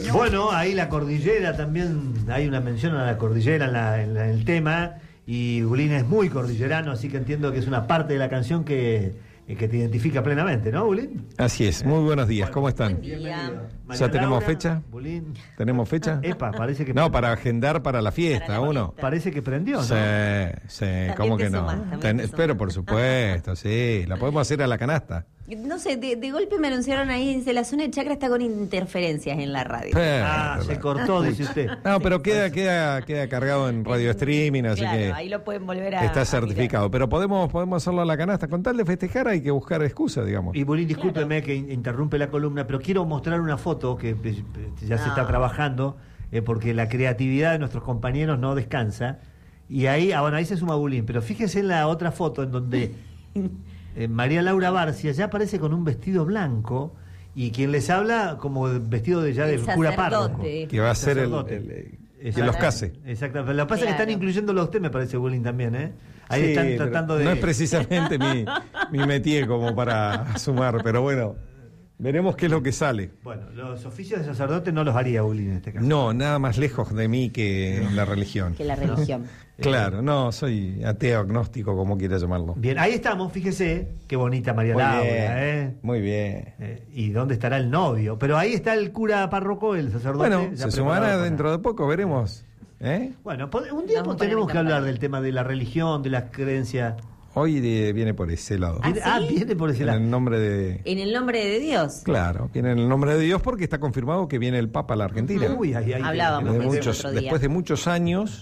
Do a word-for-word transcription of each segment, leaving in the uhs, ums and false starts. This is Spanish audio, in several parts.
Bueno, ahí la cordillera también, hay una mención a la cordillera en, la, en, la, en el tema, y Bulín es muy cordillerano, así que entiendo que es una parte de la canción que, que te identifica plenamente, ¿no, Bulín? Así es, muy buenos días, bueno, ¿cómo están? Bienvenido. ¿Ya tenemos fecha? Bulín. ¿Tenemos fecha? Epa, parece que... No, para agendar para la fiesta, para la uno. fiesta. Parece que prendió, ¿no? Sí, sí, ¿cómo que no? Sumas, Ten, pero por supuesto, sí, la podemos hacer a la canasta. No sé, de, de golpe me anunciaron ahí, dice, la zona de Chacra está con interferencias en la radio. Pero, Ah, se cortó, dice usted. No, pero queda, queda, queda cargado en radio streaming, así claro, que ahí lo pueden volver a está a certificado. mirar. Pero podemos, podemos hacerlo a la canasta. Con tal de festejar hay que buscar excusas, digamos. Y Bulín, discúlpeme que in- interrumpe la columna, pero quiero mostrar una foto que eh, ya se No. está trabajando, eh, porque la creatividad de nuestros compañeros no descansa. Y ahí, ah, bueno, ahí se suma Bulín, pero fíjese en la otra foto en donde eh, María Laura Barcia ya aparece con un vestido blanco y quien les habla como vestido de ya de El cura párroco. sacerdote. Que va a ser el, Sacerdote. el- el- Exacto. que los case. Exacto, pero lo que pasa es que Claro. están incluyéndolo a usted, me parece, Bulín, también, ¿eh? Ahí Sí, están pero tratando de... No es precisamente mi, mi métier como para sumar, pero bueno, veremos qué es lo que sale. Bueno, los oficios de sacerdote no los haría Bulín en este caso. No, nada más lejos de mí que la religión. Que la religión. Claro, no, soy ateo, agnóstico, como quiera llamarlo. Bien, ahí estamos, fíjese, qué bonita María Muy Laura, bien, ¿eh? muy bien. Eh, ¿Y dónde estará el novio? Pero ahí está el cura párroco, el sacerdote. Bueno, ya se preparado sumará para- dentro de poco, veremos. ¿Eh? Bueno, pod- un día Vamos a pues, tenemos poner que en hablar campaña. del tema de la religión, de las creencias. Hoy de- viene por ese lado. ¿Ah, Viene- Ah, sí? viene por ese En lado. el nombre de... En el nombre de Dios. Claro, viene en el nombre de Dios porque está confirmado que viene el Papa a la Argentina. Uy, ahí, ahí, Hablábamos De de eso muchos- otro día. después de muchos años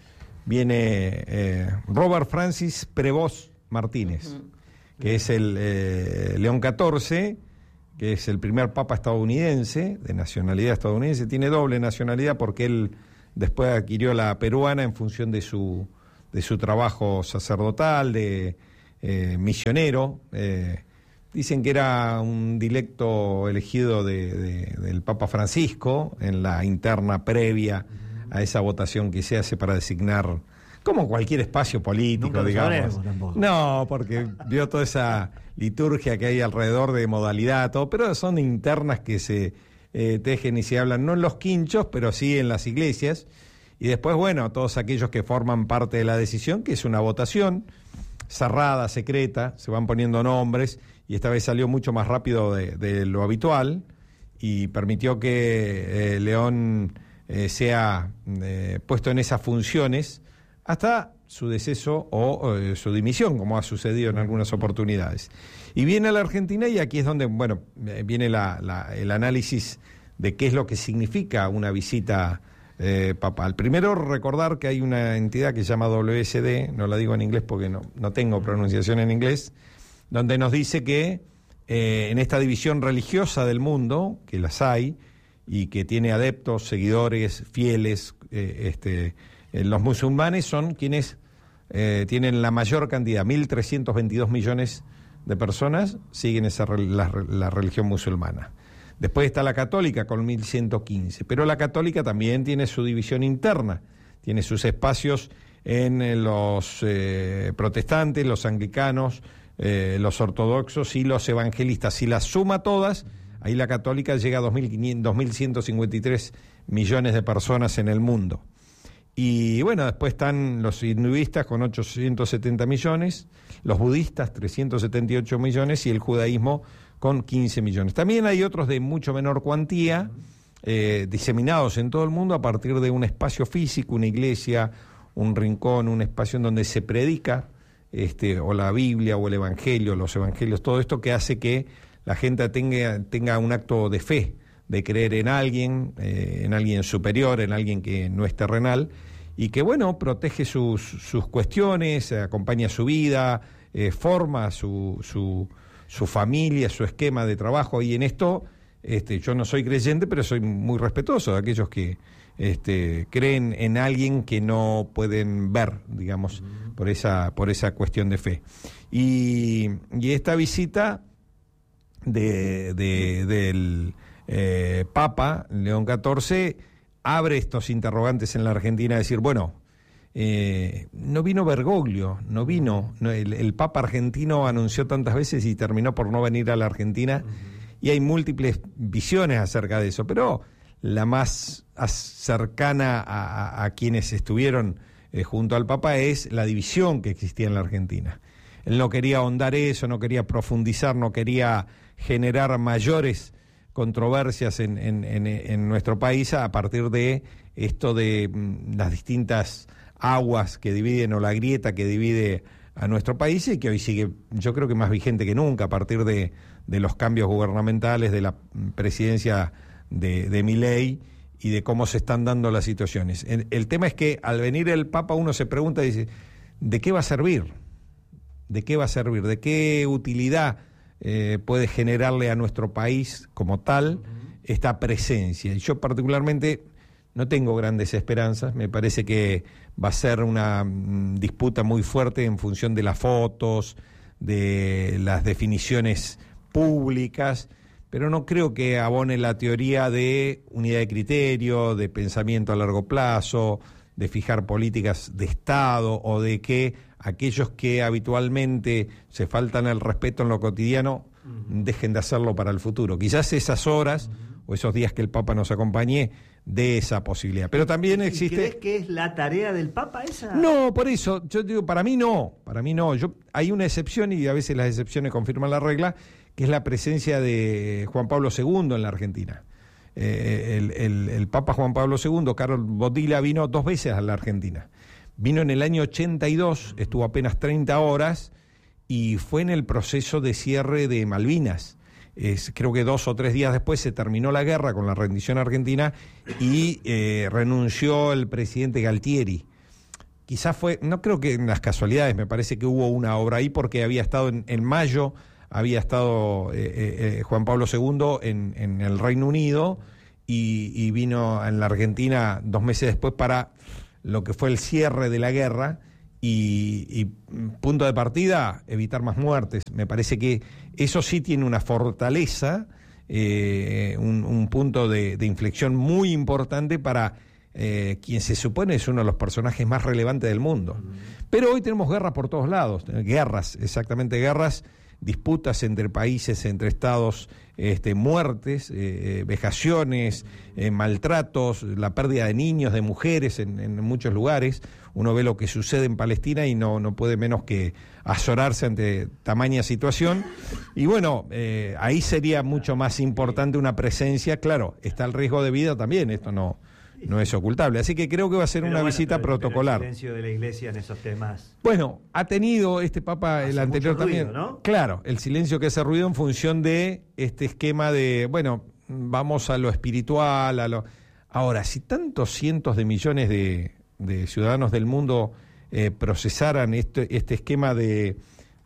viene eh, Robert Francis Prevost Martínez, que es el eh, León catorce, que es el primer papa estadounidense, de nacionalidad estadounidense. Tiene doble nacionalidad porque él después adquirió la peruana en función de su, de su trabajo sacerdotal, de eh, misionero. Eh, dicen que era un dilecto elegido de, de- del Papa Francisco en la interna previa a esa votación que se hace para designar, como cualquier espacio político, Nunca lo digamos. sabremos tampoco. No, porque vio toda esa liturgia que hay alrededor de modalidad, todo, pero son internas que se eh, tejen y se hablan, no en los quinchos, pero sí en las iglesias. Y después, bueno, todos aquellos que forman parte de la decisión, que es una votación cerrada, secreta, se van poniendo nombres, y esta vez salió mucho más rápido de, de lo habitual, y permitió que eh, León eh, sea eh, puesto en esas funciones hasta su deceso o eh, su dimisión, como ha sucedido en algunas oportunidades. Y viene a la Argentina y aquí es donde, bueno, eh, viene la, la, el análisis de qué es lo que significa una visita eh, papal. Primero, recordar que hay una entidad que se llama W S D, no la digo en inglés porque no, no tengo pronunciación en inglés, donde nos dice que eh, en esta división religiosa del mundo, que las hay, y que tiene adeptos, seguidores, fieles, eh, este, eh, los musulmanes son quienes eh, tienen la mayor cantidad, mil trescientos veintidós millones de personas siguen esa, re- la, la religión musulmana. Después está la católica con mil ciento quince, pero la católica también tiene su división interna, tiene sus espacios en eh, los eh, protestantes, los anglicanos, eh, los ortodoxos y los evangelistas. Si las suma todas, ahí la católica llega a dos mil ciento cincuenta y tres millones de personas en el mundo. Y bueno, después están los hinduistas con ochocientos setenta millones, los budistas trescientos setenta y ocho millones y el judaísmo con quince millones. También hay otros de mucho menor cuantía, eh, diseminados en todo el mundo a partir de un espacio físico, una iglesia, un rincón, un espacio en donde se predica este, o la Biblia o el Evangelio, los Evangelios, todo esto que hace que la gente tenga, tenga un acto de fe, de creer en alguien, eh, en alguien superior, en alguien que no es terrenal, y que, bueno, protege sus, sus cuestiones, acompaña su vida, eh, forma su, su, su familia, su esquema de trabajo, y en esto este, yo no soy creyente, pero soy muy respetuoso de aquellos que este, creen en alguien que no pueden ver, digamos, por esa, por esa cuestión de fe. Y, y esta visita de, de, del eh, Papa León catorce abre estos interrogantes en la Argentina, decir, bueno, eh, no vino Bergoglio, no vino, no, el, el Papa argentino anunció tantas veces y terminó por no venir a la Argentina, uh-huh. Y hay múltiples visiones acerca de eso, pero la más cercana a, a, a quienes estuvieron eh, junto al Papa, es la división que existía en la Argentina. Él no quería ahondar eso, no quería profundizar, no quería generar mayores controversias en, en, en, en nuestro país a partir de esto de mm, las distintas aguas que dividen, o la grieta que divide a nuestro país, y que hoy sigue, yo creo que más vigente que nunca, a partir de, de los cambios gubernamentales, de la presidencia de, de Milei y de cómo se están dando las situaciones. El, el tema es que al venir el Papa uno se pregunta y dice, ¿de qué va a servir? ¿De qué va a servir? ¿De qué utilidad eh, puede generarle a nuestro país como tal esta presencia? Y yo particularmente no tengo grandes esperanzas, me parece que va a ser una mm, disputa muy fuerte en función de las fotos, de las definiciones públicas, pero no creo que abone la teoría de unidad de criterio, de pensamiento a largo plazo, de fijar políticas de Estado, o de que aquellos que habitualmente se faltan el respeto en lo cotidiano uh-huh. dejen de hacerlo para el futuro. Quizás esas horas uh-huh. o esos días que el Papa nos acompañe de esa posibilidad. Pero también existe... ¿Crees que es la tarea del Papa esa? No, por eso, yo digo, para mí no, para mí no. Yo, hay una excepción, y a veces las excepciones confirman la regla, que es la presencia de Juan Pablo segundo en la Argentina. Eh, el, el, el Papa Juan Pablo segundo, Karol Wojtyła, vino dos veces a la Argentina. Vino en el año ochenta y dos, estuvo apenas treinta horas, y fue en el proceso de cierre de Malvinas. Es, creo que dos o tres días después se terminó la guerra con la rendición argentina y eh, renunció el presidente Galtieri. Quizás fue, no creo que en las casualidades, me parece que hubo una obra ahí, porque había estado en, en mayo, había estado eh, eh, Juan Pablo segundo en, en el Reino Unido, y, y vino en la Argentina dos meses después para lo que fue el cierre de la guerra. Y, y punto de partida, evitar más muertes. Me parece que eso sí tiene una fortaleza, eh, un, un punto de, de inflexión muy importante para eh, quien se supone es uno de los personajes más relevantes del mundo. Pero hoy tenemos guerras por todos lados, guerras, exactamente guerras, disputas entre países, entre estados, este, muertes, eh, vejaciones, eh, maltratos, la pérdida de niños, de mujeres en, en muchos lugares. Uno ve lo que sucede en Palestina y no, no puede menos que azorarse ante tamaña situación. Y bueno, eh, ahí sería mucho más importante una presencia. Claro, está el riesgo de vida también, esto no, no es ocultable. Así que creo que va a ser pero una bueno, visita pero, protocolar. Pero el silencio de la Iglesia en esos temas. Bueno, ha tenido este Papa, hace el anterior ruido, también. ¿No? Claro, el silencio que hace ruido en función de este esquema de, bueno, vamos a lo espiritual, a lo... Ahora, si tantos cientos de millones de... de ciudadanos del mundo eh, procesaran este, este esquema de,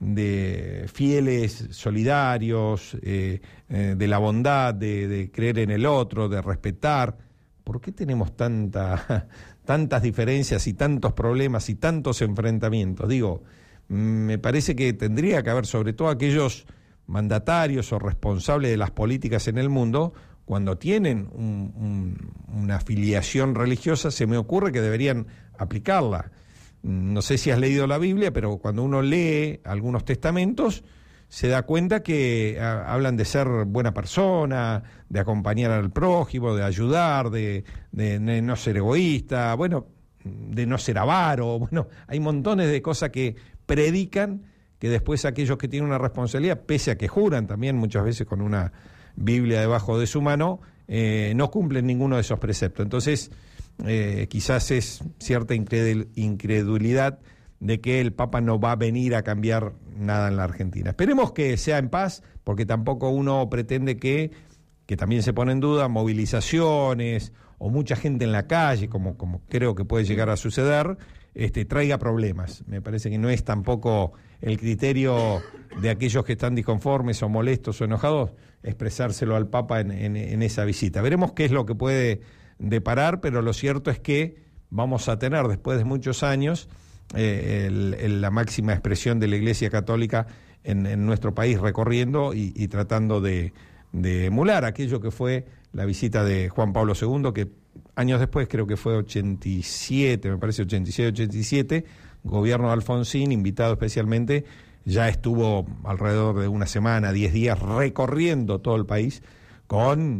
de fieles, solidarios, eh, eh, de la bondad, de, de creer en el otro, de respetar, ¿por qué tenemos tanta, tantas diferencias y tantos problemas y tantos enfrentamientos? Digo, me parece que tendría que haber, sobre todo aquellos mandatarios o responsables de las políticas en el mundo, cuando tienen un, un, una afiliación religiosa, se me ocurre que deberían aplicarla. No sé si has leído la Biblia, pero cuando uno lee algunos testamentos, se da cuenta que a, hablan de ser buena persona, de acompañar al prójimo, de ayudar, de, de, de no ser egoísta, bueno, de no ser avaro. Bueno, hay montones de cosas que predican, que después aquellos que tienen una responsabilidad, pese a que juran también muchas veces con una Biblia debajo de su mano, eh, no cumplen ninguno de esos preceptos. Entonces, eh, quizás es cierta incredulidad de que el Papa no va a venir a cambiar nada en la Argentina. Esperemos que sea en paz, porque tampoco uno pretende que, que también se pone en duda movilizaciones o mucha gente en la calle, como, como creo que puede llegar a suceder, este, traiga problemas. Me parece que no es tampoco el criterio de aquellos que están disconformes o molestos o enojados expresárselo al Papa en, en, en esa visita. Veremos qué es lo que puede deparar, pero lo cierto es que vamos a tener después de muchos años eh, el, el, la máxima expresión de la Iglesia Católica en, en nuestro país recorriendo y, y tratando de, de emular aquello que fue la visita de Juan Pablo segundo, que años después, creo que fue ochenta y siete, me parece ochenta y seis, ochenta y siete, gobierno de Alfonsín, invitado especialmente, ya estuvo alrededor de una semana, diez días, recorriendo todo el país con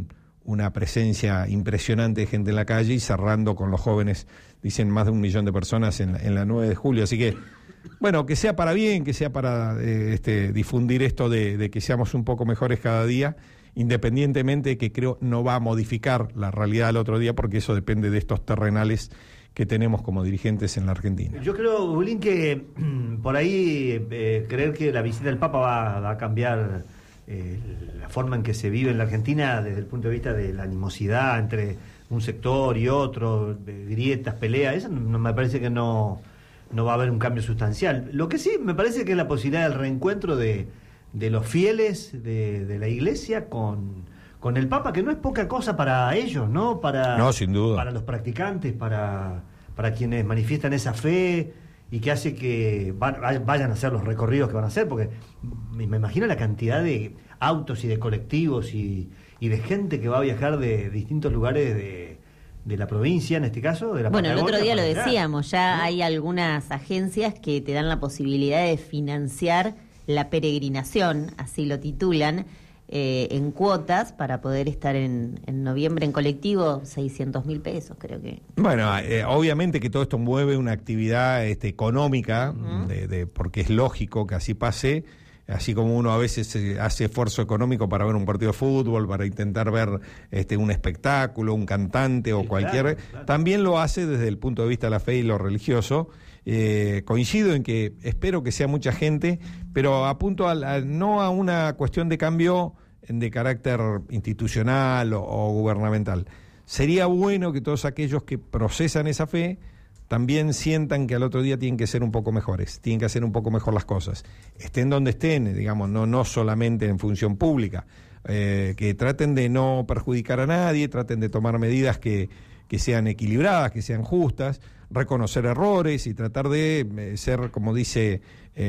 una presencia impresionante de gente en la calle y cerrando con los jóvenes, dicen más de un millón de personas en la, en la nueve de julio. Así que, bueno, que sea para bien, que sea para eh, este, difundir esto de, de que seamos un poco mejores cada día, independientemente de que creo no va a modificar la realidad del otro día, porque eso depende de estos terrenales que tenemos como dirigentes en la Argentina. Yo creo, Bulín, que por ahí eh, creer que la visita del Papa va, va a cambiar eh, la forma en que se vive en la Argentina desde el punto de vista de la animosidad entre un sector y otro, de grietas, peleas, eso no, me parece que no, no va a haber un cambio sustancial. Lo que sí me parece que es la posibilidad del reencuentro de, de los fieles de, de la Iglesia con, con el Papa, que no es poca cosa para ellos, ¿no? Para, no, sin duda. Para los practicantes, para, para quienes manifiestan esa fe y que hace que vayan a hacer los recorridos que van a hacer, porque me imagino la cantidad de autos y de colectivos y, y de gente que va a viajar de distintos lugares de, de la provincia, en este caso, de la Bueno, el otro día lo allá, decíamos, ya ¿no? hay algunas agencias que te dan la posibilidad de financiar la peregrinación, así lo titulan, eh, en cuotas para poder estar en, en noviembre en colectivo, seiscientos mil pesos creo que. Bueno, eh, obviamente que todo esto mueve una actividad este, económica, uh-huh. de, de, porque es lógico que así pase, así como uno a veces eh, hace esfuerzo económico para ver un partido de fútbol, para intentar ver este, un espectáculo, un cantante o sí, cualquier... Claro, claro. También lo hace desde el punto de vista de la fe y lo religioso. Eh, coincido en que espero que sea mucha gente, pero apunto a, a, no a una cuestión de cambio de carácter institucional o, o gubernamental. Sería bueno que todos aquellos que procesan esa fe también sientan que al otro día tienen que ser un poco mejores, tienen que hacer un poco mejor las cosas, estén donde estén, digamos, no, no solamente en función pública, eh, que traten de no perjudicar a nadie, traten de tomar medidas que, que sean equilibradas, que sean justas, reconocer errores y tratar de eh, ser, como dice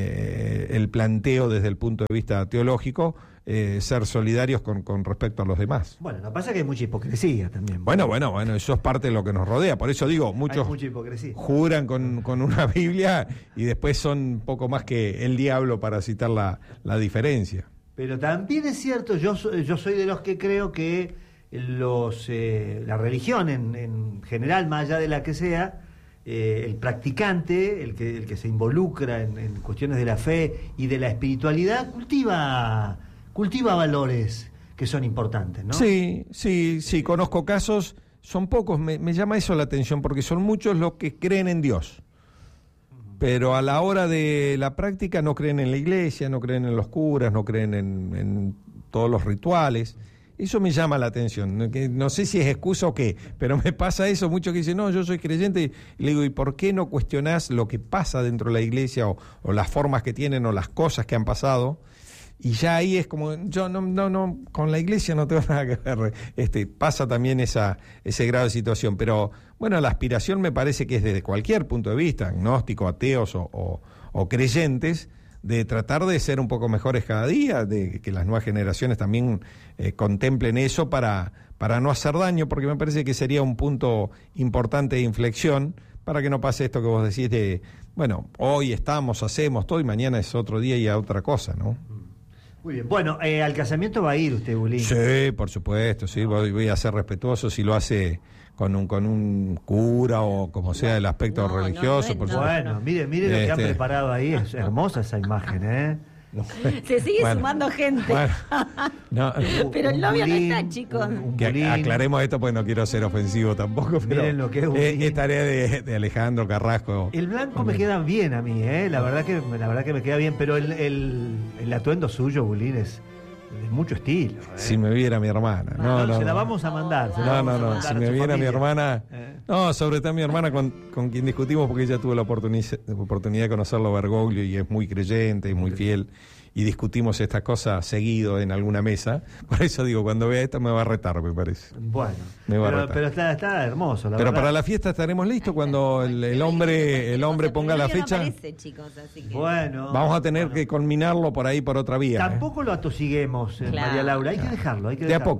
eh, el planteo desde el punto de vista teológico, eh, ser solidarios con, con respecto a los demás. Bueno, lo que pasa es que hay mucha hipocresía también. Bueno, bueno, bueno, eso es parte de lo que nos rodea. Por eso digo, muchos juran con, con una Biblia y después son un poco más que el diablo para citar la, la diferencia. Pero también es cierto, yo, yo soy de los que creo que los eh, la religión en, en general, más allá de la que sea, eh, el practicante, el que, el que se involucra en, en cuestiones de la fe y de la espiritualidad, cultiva... cultiva valores que son importantes, ¿no? Sí, sí, sí, conozco casos, son pocos, me, me llama eso la atención, porque son muchos los que creen en Dios, pero a la hora de la práctica no creen en la iglesia, no creen en los curas, no creen en, en todos los rituales. Eso me llama la atención, no, que, no sé si es excusa o qué, pero me pasa eso, muchos que dicen, no, yo soy creyente, y le digo, ¿y por qué no cuestionás lo que pasa dentro de la iglesia o, o las formas que tienen o las cosas que han pasado? Y ya ahí es como, yo no, no, no, con la iglesia no tengo nada que ver, este, pasa también esa, ese grado de situación, pero bueno, la aspiración me parece que es desde cualquier punto de vista, agnóstico, ateos o, o, o creyentes, de tratar de ser un poco mejores cada día, de que las nuevas generaciones también eh, contemplen eso para, para no hacer daño, porque me parece que sería un punto importante de inflexión para que no pase esto que vos decís de, bueno, hoy estamos, hacemos todo y mañana es otro día y a otra cosa, ¿no? Muy bien. Bueno, eh, al casamiento va a ir usted, Bulín. Sí, por supuesto, sí, voy, voy a ser respetuoso si lo hace con un con un cura o como sea el aspecto no, religioso. No, no, por no, supuesto. Bueno, mire, mire este... lo que han preparado ahí, es hermosa esa imagen, ¿eh? No. Se sigue bueno, sumando gente. Bueno, no, pero el novio bulín, no está, chicos. Un, un que aclaremos esto porque no quiero ser ofensivo tampoco, pero miren lo que es, es, es tarea de, de Alejandro Carrasco. El blanco me queda bien a mí, ¿eh? La verdad que, la verdad que me queda bien, pero el, el, el atuendo suyo, Bulín, es de mucho estilo. ¿eh? Si me viera mi hermana. No, no, no, no se la vamos a mandar. Se no, la vamos no, no. a mandar si me viera mi hermana. ¿Eh? No, sobre todo mi hermana con, con quien discutimos porque ella tuvo la oportunidad, oportunidad de conocerlo a Bergoglio y es muy creyente, es muy fiel. Y discutimos estas cosas seguido en alguna mesa. Por eso digo, cuando vea esto me va a retar, me parece. Bueno, me va pero, a retar. pero está, está hermoso, la Pero verdad. para la fiesta estaremos listos cuando el, el hombre el hombre ponga la fecha. No aparece, chicos, así que... Bueno, vamos a tener bueno. que culminarlo por ahí por otra vía. Tampoco ¿eh? lo atosiguemos, eh, claro. María Laura. Hay claro. que dejarlo, hay que De dejarlo. a poco.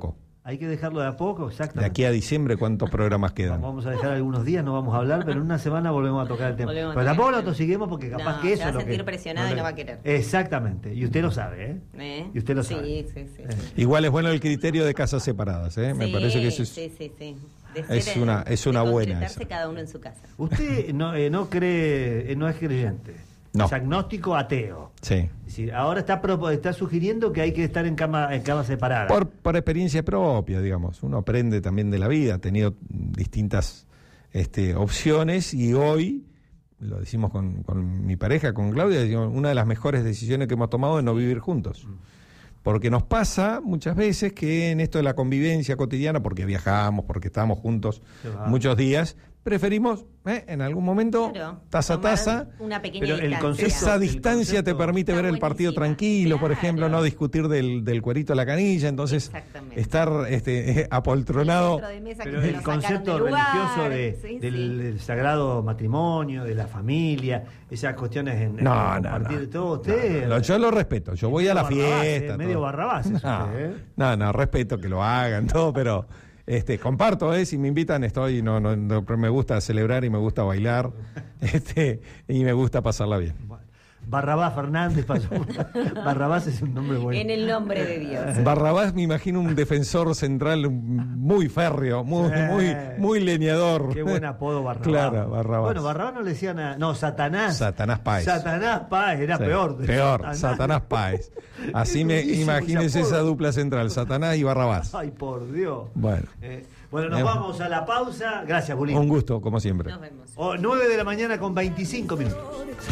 Hay que dejarlo de a poco, De exactamente. aquí a diciembre, ¿cuántos programas quedan? Vamos a dejar algunos días, no vamos a hablar, pero en una semana volvemos a tocar el tema. Volvemos a Pero tocar tampoco el lo tema. tosiguemos porque capaz No, que se eso va a es lo sentir que... presionado y le- no va a querer. Exactamente, y usted lo sabe, ¿eh? ¿Eh? Y usted lo sí, sabe. Sí, sí, Eh. sí. Igual es bueno el criterio de casas separadas, ¿eh? Me Sí, parece que eso es... Sí, sí, sí. De es ser, una- es de una buena concretarse esa. cada uno en su casa. Usted no, eh, no cree, eh, no es creyente. No. Es agnóstico ateo. Sí. Es decir, ahora está, propo- está sugiriendo que hay que estar en cama, en cama separada. Por, por experiencia propia, digamos. Uno aprende también de la vida, ha tenido distintas este, opciones y hoy, lo decimos con, con mi pareja, con Claudia, decimos, una de las mejores decisiones que hemos tomado es no vivir juntos. Porque nos pasa muchas veces que en esto de la convivencia cotidiana, porque viajamos, porque estamos juntos Se va. muchos días, preferimos eh, en algún momento, Claro, taza a tomar taza, Una pequeña Pero el distancia. concepto- esa el distancia te concepto- permite Está ver el partido buenísima. tranquilo, por ejemplo, Claro. no discutir del, del cuerito a la canilla, entonces Exactamente. estar este, apoltronado. Centro de mesa que Pero se el lo sacaron concepto del lugar. religioso de, Sí, del, sí. del sagrado matrimonio, de la familia, esas cuestiones en, en No, no, compartir no. todo usted. No, no, yo lo respeto, yo voy a la Medio Barrabás, fiesta. eh, medio todo. Barrabás es no, usted, ¿eh? no, no, respeto que lo hagan, todo, pero este, comparto, eh, si me invitan estoy, no, no, no, pero me gusta celebrar y me gusta bailar, este, y me gusta pasarla bien. Barrabás Fernández pasó. Barrabás es un nombre bueno. En el nombre de Dios. Barrabás me imagino un defensor central muy férreo, muy, Sí. muy, muy leñador. Qué buen apodo Barrabás. Claro, Barrabás. Bueno, Barrabás no le decían a... No, Satanás. Satanás Páez. Satanás Páez, era Sí, peor. Peor, Satanás Páez. Así Es me durísimo imagínese ese apodo. esa dupla central, Satanás y Barrabás. Ay, por Dios. Bueno. Eh, bueno, nos Eh. vamos a la pausa. Gracias, Bulín. Un gusto, como siempre. Nos vemos. O nueve de la mañana con veinticinco minutos.